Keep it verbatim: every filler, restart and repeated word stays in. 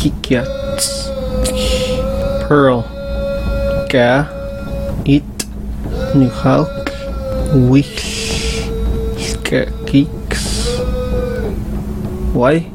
Kikiats, Pearl, Ga, It, Nuhalk, Wich, Ska, Geeks, Why?